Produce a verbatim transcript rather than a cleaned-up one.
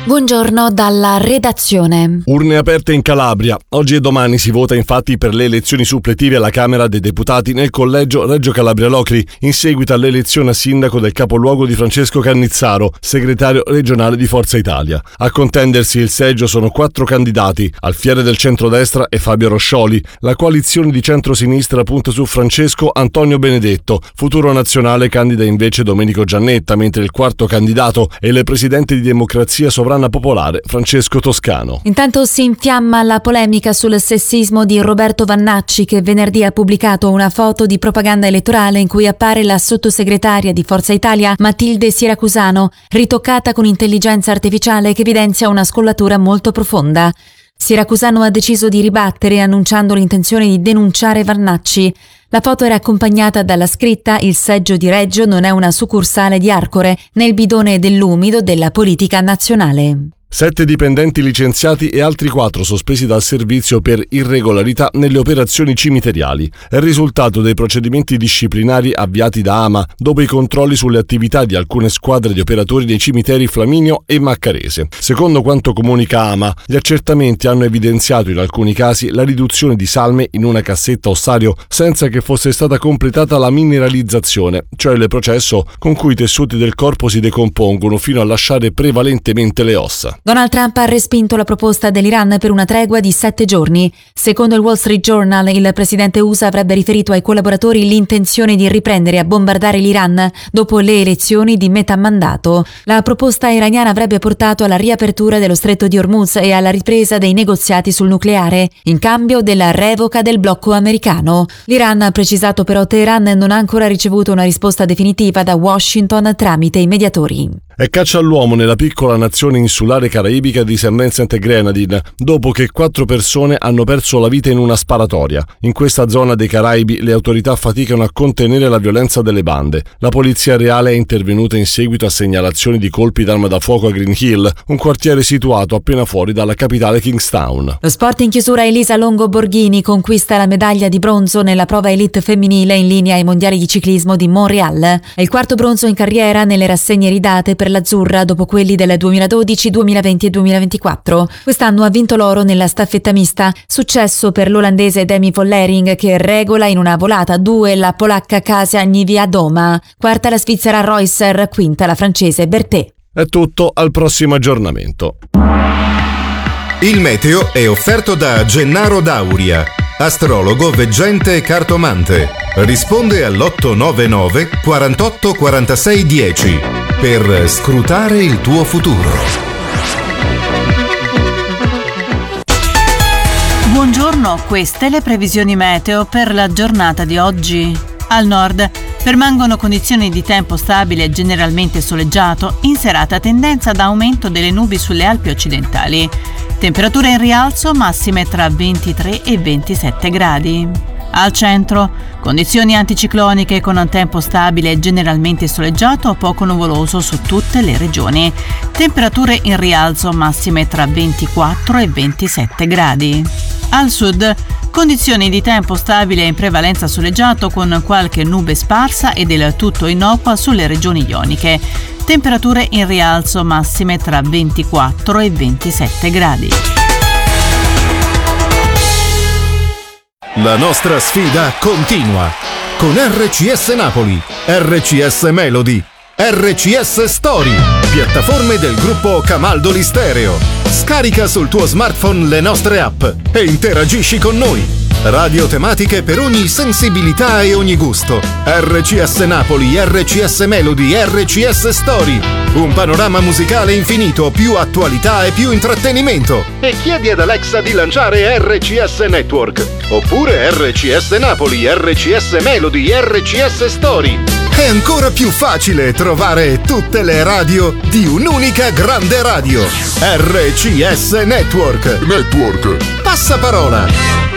Buongiorno dalla redazione. Urne aperte in Calabria. Oggi e domani si vota infatti per le elezioni suppletive alla Camera dei Deputati nel collegio Reggio Calabria Locri, in seguito all'elezione a sindaco del capoluogo di Francesco Cannizzaro, segretario regionale di Forza Italia. A contendersi il seggio sono quattro candidati: Alfiere del centrodestra e Fabio Roscioli. La coalizione di centrosinistra punta su Francesco Antonio Benedetto. Futuro Nazionale candida invece Domenico Giannetta, mentre il quarto candidato è il presidente di Democrazia Sovrana Popolare Francesco Toscano. Intanto si infiamma la polemica sul sessismo di Roberto Vannacci, che venerdì ha pubblicato una foto di propaganda elettorale in cui appare la sottosegretaria di Forza Italia Matilde Siracusano, ritoccata con intelligenza artificiale che evidenzia una scollatura molto profonda. Siracusano ha deciso di ribattere annunciando l'intenzione di denunciare Vannacci. La foto era accompagnata dalla scritta «Il seggio di Reggio non è una succursale di Arcore, nel bidone dell'umido della politica nazionale». Sette dipendenti licenziati e altri quattro sospesi dal servizio per irregolarità nelle operazioni cimiteriali. È il risultato dei procedimenti disciplinari avviati da AMA dopo i controlli sulle attività di alcune squadre di operatori dei cimiteri Flaminio e Maccarese. Secondo quanto comunica AMA, gli accertamenti hanno evidenziato in alcuni casi la riduzione di salme in una cassetta ossario senza che fosse stata completata la mineralizzazione, cioè il processo con cui i tessuti del corpo si decompongono fino a lasciare prevalentemente le ossa. Donald Trump ha respinto la proposta dell'Iran per una tregua di sette giorni. Secondo il Wall Street Journal, il presidente U S A avrebbe riferito ai collaboratori l'intenzione di riprendere a bombardare l'Iran dopo le elezioni di metà mandato. La proposta iraniana avrebbe portato alla riapertura dello stretto di Hormuz e alla ripresa dei negoziati sul nucleare, in cambio della revoca del blocco americano. L'Iran, ha precisato però Teheran, non ha ancora ricevuto una risposta definitiva da Washington tramite i mediatori. È caccia all'uomo nella piccola nazione insulare caraibica di Saint Vincent e Grenadine, dopo che quattro persone hanno perso la vita in una sparatoria. In questa zona dei Caraibi le autorità faticano a contenere la violenza delle bande. La polizia reale è intervenuta in seguito a segnalazioni di colpi d'arma da fuoco a Green Hill, un quartiere situato appena fuori dalla capitale Kingstown. Lo sport in chiusura: Elisa Longo Borghini conquista la medaglia di bronzo nella prova elite femminile in linea ai mondiali di ciclismo di Montreal. È il quarto bronzo in carriera nelle rassegne ridate per l'azzurra dopo quelli del duemiladodici, duemilaventi e duemilaventiquattro. Quest'anno ha vinto l'oro nella staffetta mista, successo per l'olandese Demi Vollering che regola in una volata a due la polacca Kasia Niewiadoma, quarta la svizzera Reusser, quinta la francese Berthet. È tutto, al prossimo aggiornamento. Il meteo è offerto da Gennaro Dauria, astrologo, veggente e cartomante. Risponde all'otto nove nove quarantotto quarantasei dieci per scrutare il tuo futuro. Buongiorno, queste le previsioni meteo per la giornata di oggi. Al nord permangono condizioni di tempo stabile e generalmente soleggiato, in serata tendenza ad aumento delle nubi sulle Alpi occidentali. Temperature in rialzo, massime tra ventitré e ventisette gradi. Al centro, condizioni anticicloniche con un tempo stabile e generalmente soleggiato o poco nuvoloso su tutte le regioni. Temperature in rialzo, massime tra ventiquattro e ventisette gradi. Al sud, condizioni di tempo stabile e in prevalenza soleggiato con qualche nube sparsa e del tutto innocua sulle regioni ioniche. Temperature in rialzo, massime tra ventiquattro e ventisette gradi. La nostra sfida continua con R C S Napoli, R C S Melody, R C S Story, piattaforme del gruppo Camaldoli Stereo. Scarica sul tuo smartphone le nostre app e interagisci con noi. Radio tematiche per ogni sensibilità e ogni gusto. R C S Napoli, R C S Melody, R C S Story. Un panorama musicale infinito, più attualità e più intrattenimento. E chiedi ad Alexa di lanciare R C S Network. Oppure R C S Napoli, R C S Melody, R C S Story. È ancora più facile trovare tutte le radio di un'unica grande radio. R C S Network. Network. Passaparola.